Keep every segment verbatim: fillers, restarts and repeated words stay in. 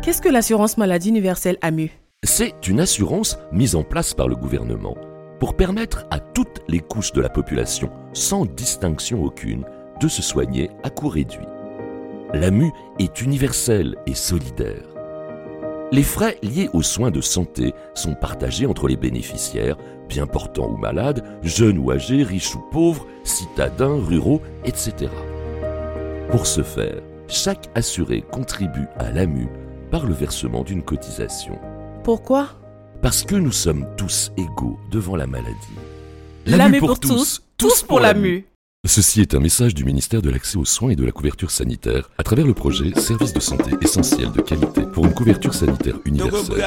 Qu'est-ce que l'assurance maladie universelle A M U ? C'est une assurance mise en place par le gouvernement pour permettre à toutes les couches de la population, sans distinction aucune, de se soigner à coût réduit. L'A M U est universelle et solidaire. Les frais liés aux soins de santé sont partagés entre les bénéficiaires, bien portants ou malades, jeunes ou âgés, riches ou pauvres, citadins, ruraux, et cetera. Pour ce faire, chaque assuré contribue à l'A M U par le versement d'une cotisation. Pourquoi ? Parce que nous sommes tous égaux devant la maladie. L'A M U pour tous, tous pour l'A M U. Ceci est un message du ministère de l'Accès aux soins et de la couverture sanitaire à travers le projet Services de santé essentiels de qualité pour une couverture sanitaire universelle.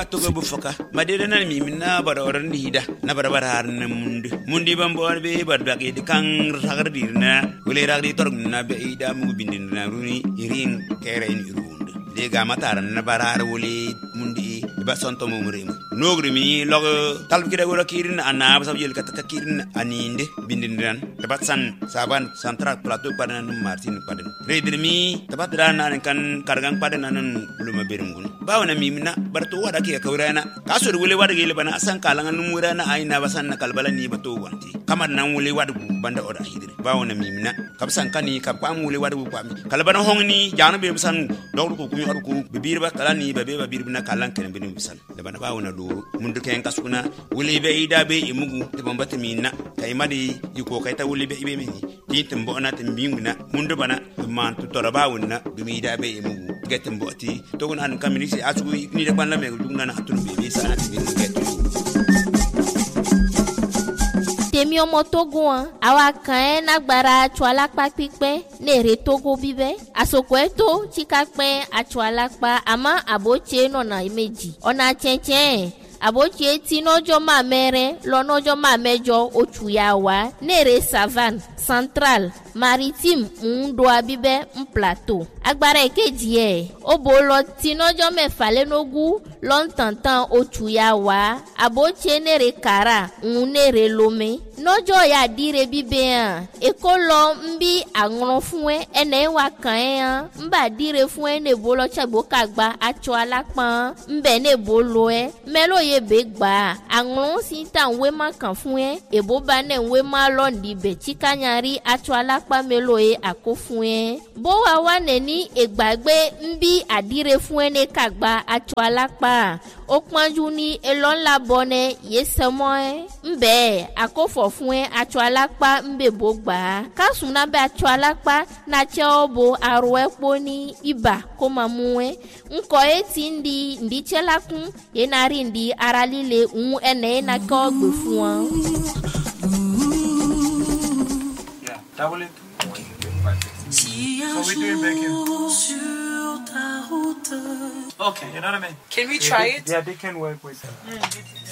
Lega matar na barar wuli mundi ba sonto mumrim nogri mi log tal kida gora kirin ana ba sabjel kataka kirin aninde bindindan tabat san saban central plateau padan martin padan redir mi tabat rana kan kargang padan nan luma berungun bawna mi mina barto wada ke kawrana kasur wuli wada gele bana san kalangan numurana aina basan na kalbala ni bato wanti kamar nan wuli wada banda oda hidri bawna mi mina kabsan kani kabam wuli wada bu pami kalbana hongni jana be san dogru ko arku bibir ba kala ni babe babir bina kalan kene binu bisal da bana ba wona do mundu ken kasuna wuli be ida be imugu te bombata minna kay madi yiko kay ta wuli be ibe mini ti tembo na tembinguna mundu bana man to toraba wonna bimi ida be imugu getem boti to gona an kamini si asu ni de ban la me dugna na hatun be be sana ti binu getu Temi omo Togo an awa kan nagbara atwalakpa pipe nere Togo bibe asoko eto chikakpe atwalakpa ama aboche nona meji ona chenchen aboche ti nojo ma mere lo nojo ma mejo otuyawa nere savane central maritime ndo abibe un plateau agbara ekeji e obolo ti nojo mefa lenogu lontantan otuyawa aboche nere kara nere lome nojo ya dire bibe an ekolo mbi agron fun e ene wa kan e an mba dire fun e ne bolo chagbo kagba acho alapan mbe ne bolo e melo ye be gba agron sinta we ma kan fun e ebo ba ne we ma lo ndi be chikanyari acho alapa melo e akofun e bo wa wa ne ni egbagbe mbi adire fun e ne kagba acho alapa o panju ni elon la bone yesemo e mbe akofo fún ẹ atsọ alakpa ńbẹ bó gbà á kásùn náà bẹ atsọ alakpa n'atsẹ ọbọ arọ ẹkpọ ní ibà kó máa mú ẹ ńkọ ẹ ti ń di ndítsẹ la kún yẹn náà rí ndi ara líle ń ẹnẹ yẹn náà kọ́ gbè fún wa. So we're doing back here. Okay, you know what I mean? Can we try yeah, it? Yeah, they can work with it. Mm.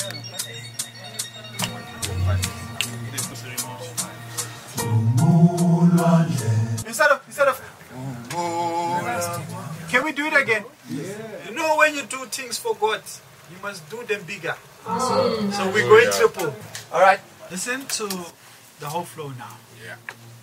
Instead of, instead of, can we do it again? Yeah. You know, when you do things for God, you must do them bigger. Mm. So we're going triple. All right. Listen to the whole flow now. Yeah.